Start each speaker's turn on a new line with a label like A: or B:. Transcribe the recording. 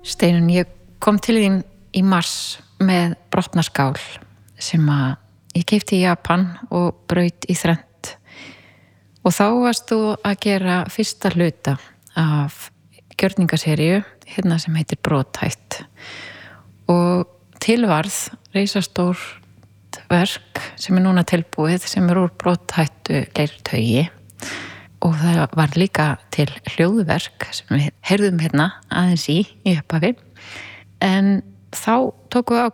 A: Steinunn, ég kom til þín í mars með brotnaskál sem að ég keypti í Japan og braut í þrennt. Og þá varst þú að gera fyrsta hluta af gjörningaseríu hérna sem heitir Brothætt. Og tilvarð risastórt verk sem núna tilbúið sem úr brothættu leirtaugi. Og það var líka til hljóðverk sem við heyrðum hérna aðeins í upphafi. En þá tókum við